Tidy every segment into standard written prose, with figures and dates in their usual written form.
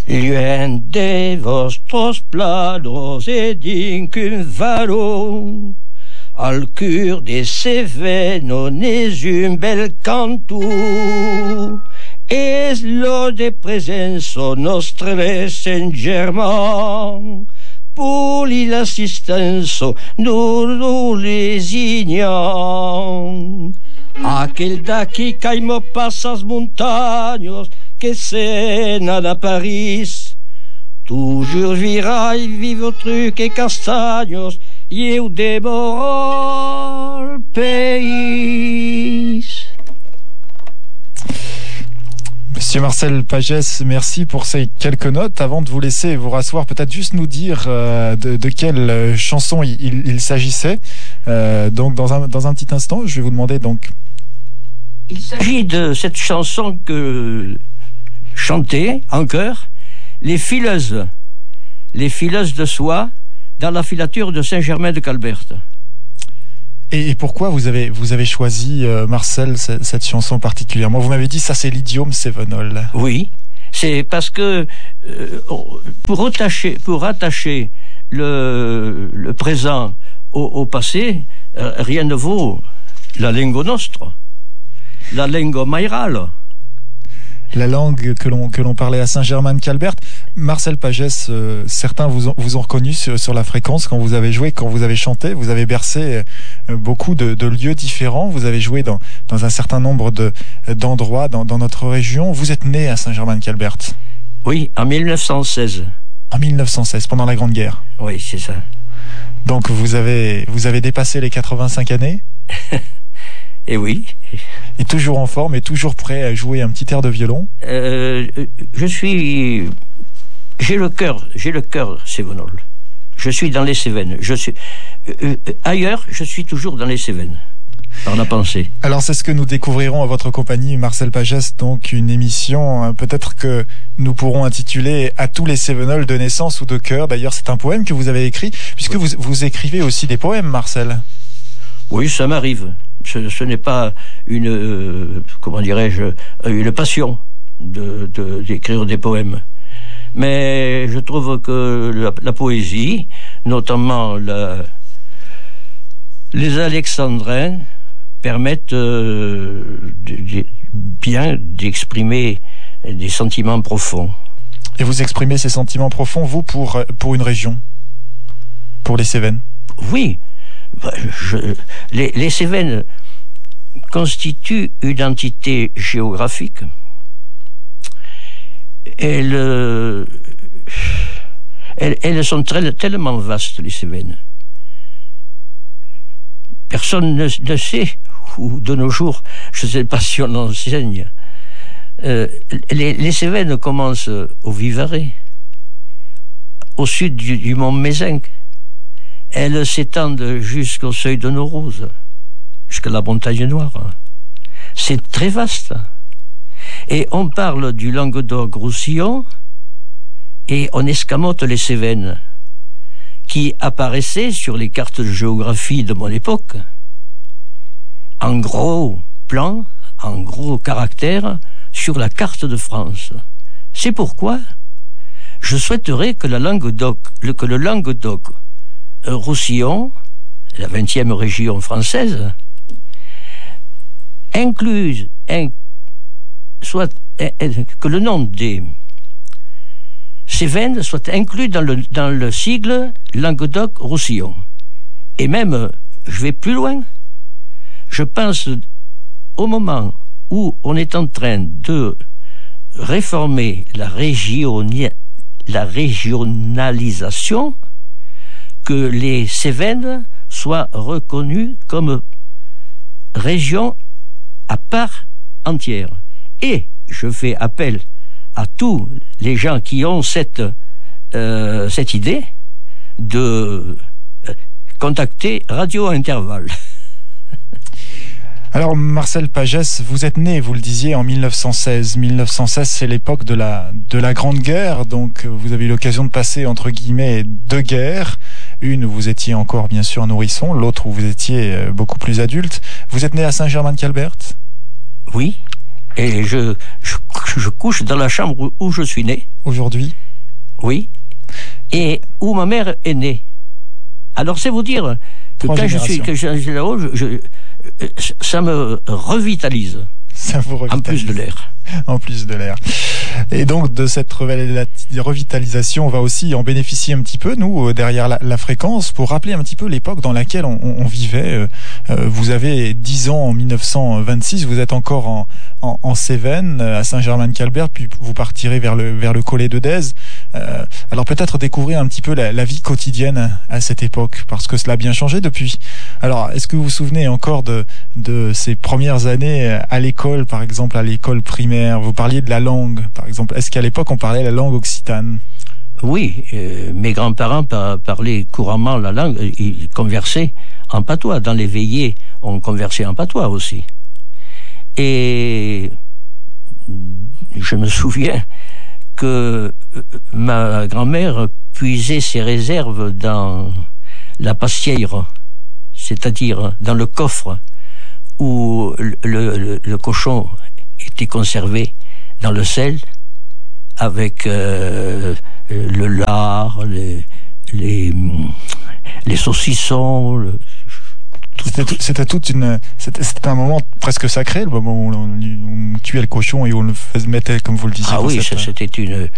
Lluny de vostres planos et dinc un valo, al cur de Cévennes on és un bel canto, és lo de presença nostre Saint-Germain, poli l'assistenza nous les ignorants. Aquel d'aquí caimo passas montañas que sena a Paris, toujours virail, vive truc et castagnos, i eu dévore el pays. Monsieur Marcel Pagès, merci pour ces quelques notes. Avant de vous laisser vous rasseoir, peut-être juste nous dire de quelle chanson il s'agissait. Donc dans un petit instant, je vais vous demander donc. Il s'agit de cette chanson que chantaient en chœur les fileuses de soie dans la filature de Saint-Germain-de-Calberte. Et pourquoi vous avez choisi, Marcel, cette chanson particulièrement? Vous m'avez dit ça c'est l'idiome cévenol. Oui, c'est parce que pour attacher le présent au passé, rien ne vaut la lingua nostra, la lingua mairale. La langue que l'on parlait à Saint-Germain-de-Calberte. Marcel Pagès, certains vous ont reconnu sur la fréquence quand vous avez joué, quand vous avez chanté. Vous avez bercé beaucoup de lieux différents. Vous avez joué dans un certain nombre d'endroits dans notre région. Vous êtes né à Saint-Germain-de-Calberte. Oui, en 1916. En 1916, pendant la Grande Guerre. Oui, c'est ça. Donc vous avez dépassé les 85 années. Et oui. Et toujours en forme et toujours prêt à jouer un petit air de violon. J'ai le cœur cévenol. Je suis dans les Cévennes. Ailleurs, je suis toujours dans les Cévennes. Par la pensée. Alors c'est ce que nous découvrirons à votre compagnie, Marcel Pagès, donc une émission peut-être que nous pourrons intituler À tous les Cévenols de naissance ou de cœur. D'ailleurs c'est un poème que vous avez écrit, puisque vous écrivez aussi des poèmes, Marcel. Oui, ça m'arrive. Ce n'est pas une passion d'écrire des poèmes. Mais je trouve que la poésie, notamment les alexandrins, permettent bien d'exprimer des sentiments profonds. Et vous exprimez ces sentiments profonds, vous, pour une région, pour les Cévennes? Oui. Les Cévennes constituent une entité géographique. Elles sont tellement vastes, les Cévennes. Personne ne sait, ou de nos jours, je ne sais pas si on enseigne. Les Cévennes commencent au Vivarais, au sud du mont Mézenc. Elles s'étendent jusqu'au seuil de Nos-Roses, jusqu'à la Montagne Noire. C'est très vaste. Et on parle du Languedoc-Roussillon et on escamote les Cévennes, qui apparaissaient sur les cartes de géographie de mon époque, en gros plan, en gros caractères, sur la carte de France. C'est pourquoi je souhaiterais que le Languedoc-Roussillon, la 20e région française, que le nom des Cévennes soit inclus dans le sigle Languedoc-Roussillon. Et même, je vais plus loin. Je pense au moment où on est en train de réformer la régionalisation, que les Cévennes soient reconnues comme région à part entière. Et je fais appel à tous les gens qui ont cette idée de contacter Radio Intervalle. Alors Marcel Pagès, vous êtes né, vous le disiez, en 1916. 1916, c'est l'époque de la Grande Guerre, donc vous avez eu l'occasion de passer, entre guillemets, deux guerres. Une où vous étiez encore bien sûr nourrisson, l'autre où vous étiez beaucoup plus adulte. Vous êtes né à Saint-Germain-de-Calberte ? Oui. Et je couche dans la chambre où je suis né. Aujourd'hui? Oui. Et où ma mère est née. Alors c'est vous dire que quand je suis là-haut, ça me revitalise. Ça vous revitalise. En plus de l'air. En plus de l'air. Et donc de cette revitalisation, on va aussi en bénéficier un petit peu, nous, derrière la fréquence, pour rappeler un petit peu l'époque dans laquelle on vivait. Vous avez 10 ans en 1926, vous êtes encore en Cévennes, à Saint-Germain-de-Calbert, puis vous partirez vers le Collet de Dèze. Alors peut-être découvrir un petit peu la vie quotidienne à cette époque, parce que cela a bien changé depuis. Alors, est-ce que vous vous souvenez encore de ces premières années à l'école, par exemple à l'école primaire? Vous parliez de la langue, par exemple. Est-ce qu'à l'époque on parlait la langue occitane? Oui, mes grands-parents parlaient couramment la langue, ils conversaient en patois. Dans les veillées, on conversait en patois aussi. Et je me souviens que ma grand-mère puisait ses réserves dans la pastière, c'est-à-dire dans le coffre où le cochon était conservé dans le sel avec le lard, les saucissons. C'était un moment presque sacré, le moment où on tuait le cochon et où on le mettait, comme vous le disiez. Ah oui, c'était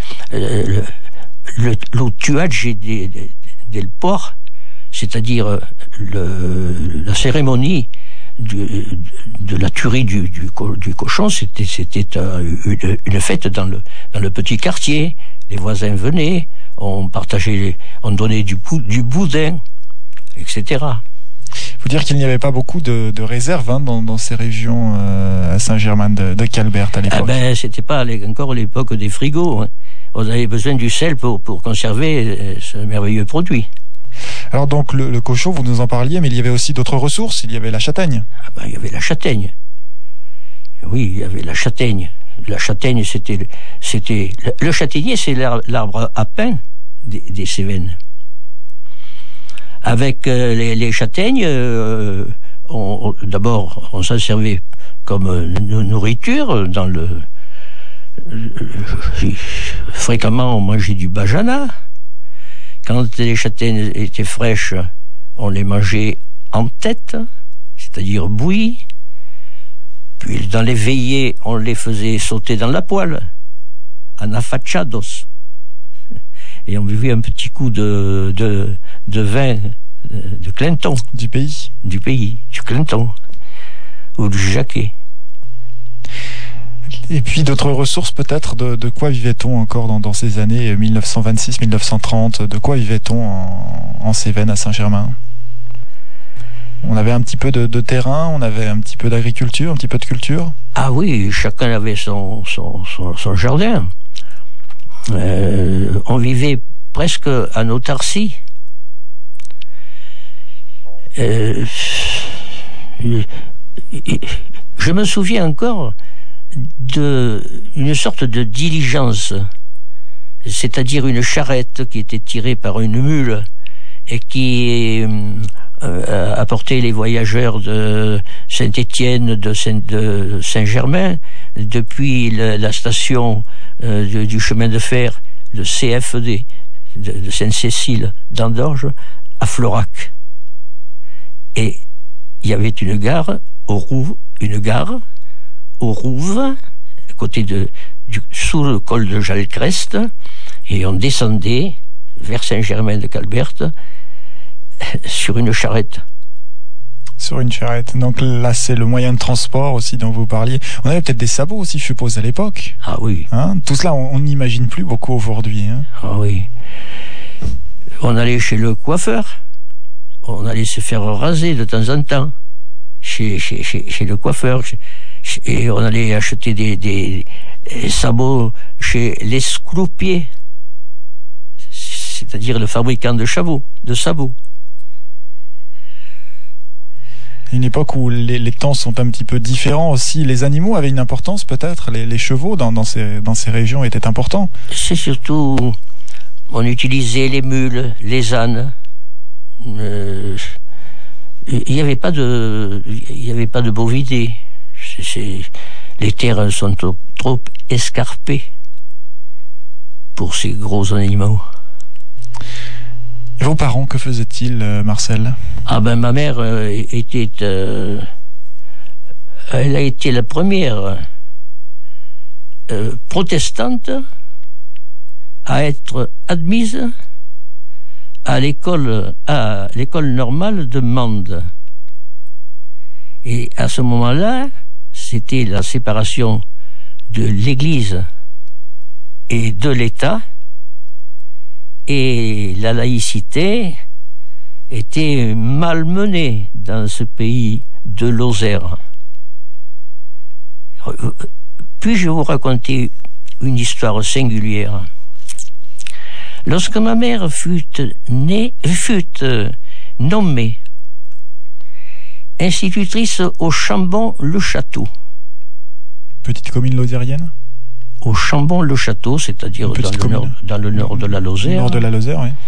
l'outuage del porc, c'est-à-dire la cérémonie de la tuerie du cochon. C'était une fête dans le petit quartier. Les voisins venaient, on partageait, on donnait du boudin, etc. Faut dire qu'il n'y avait pas beaucoup de réserves dans ces régions à Saint-Germain-de-Calbert à l'époque. C'était pas encore l'époque des frigos. Hein. On avait besoin du sel pour conserver ce merveilleux produit. Alors donc le cochon, vous nous en parliez, mais il y avait aussi d'autres ressources. Il y avait la châtaigne. Il y avait la châtaigne. Oui, il y avait la châtaigne. La châtaigne, c'était le châtaignier, c'est l'arbre à pain des Cévennes. Avec les châtaignes, d'abord, on s'en servait comme nourriture. Fréquemment, on mangeait du bajana. Quand les châtaignes étaient fraîches, on les mangeait en tête, c'est-à-dire bouillies. Puis dans les veillées, on les faisait sauter dans la poêle, en afachados. Et on buvait un petit coup de vin de Clinton. Du pays, du Clinton. Ou du Jacquet. Et puis d'autres ressources peut-être, de quoi vivait-on encore dans ces années 1926-1930? De quoi vivait-on en Cévennes, à Saint-Germain? On avait un petit peu de terrain, on avait un petit peu d'agriculture, un petit peu de culture? Ah oui, chacun avait son jardin. On vivait presque en autarcie. Je me souviens encore d'une sorte de diligence, c'est-à-dire une charrette qui était tirée par une mule et qui apportait les voyageurs de Saint-Étienne, de Saint-Germain, depuis la station du chemin de fer, le CFD de Sainte-Cécile d'Andorge, à Florac. Et il y avait une gare au Rouve, à côté sous le col de Jalcrest, et on descendait vers Saint-Germain-de-Calbert sur une charrette. Sur une charrette. Donc là, c'est le moyen de transport aussi dont vous parliez. On avait peut-être des sabots aussi, je suppose, à l'époque. Ah oui. Tout cela, on n'imagine plus beaucoup aujourd'hui. Ah oui. On allait chez le coiffeur. On allait se faire raser de temps en temps chez le coiffeur. Et on allait acheter des sabots chez l'escroupier, c'est-à-dire le fabricant de sabots. Une époque où les temps sont un petit peu différents aussi. Les animaux avaient une importance peut-être. Les chevaux dans ces régions étaient importants. C'est surtout, on utilisait les mules, les ânes. Il n'y avait pas de bovidés. Les terrains sont trop escarpés pour ces gros animaux. Et vos parents, que faisaient-ils, Marcel? Ah ben, ma mère était... elle a été la première protestante à être admise à l'école normale de Mende. Et à ce moment-là, c'était la séparation de l'Église et de l'État, et la laïcité était malmenée dans ce pays de Lozère. Puis-je vous raconter une histoire singulière? Lorsque ma mère fut nommée institutrice au Chambon-le-Château. Petite commune lozérienne? Au Chambon-le-Château, c'est-à-dire dans le nord de la Lozère. Nord de la Lozère, oui.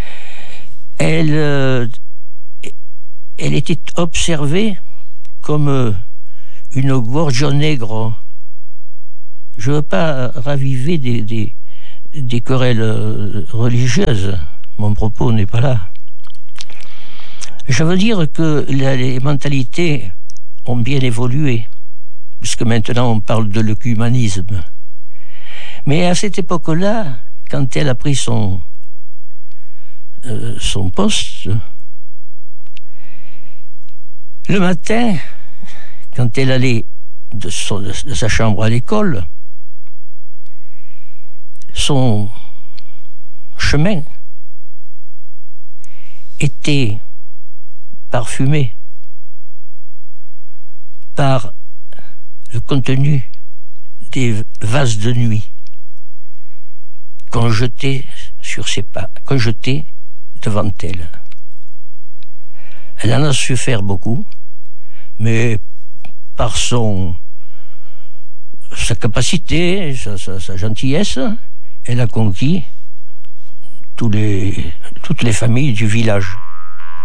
Elle était observée comme une gorge nègre. Je ne veux pas raviver des querelles religieuses. Mon propos n'est pas là. Je veux dire que les mentalités ont bien évolué, puisque maintenant on parle de l'œcuménisme. Mais à cette époque-là, quand elle a pris son poste, le matin, quand elle allait de sa chambre à l'école, son chemin était parfumé par le contenu des vases de nuit qu'on jetait sur ses pas, qu'on jetait devant elle. Elle en a su faire beaucoup, mais par sa capacité, sa gentillesse, elle a conquis toutes les familles du village.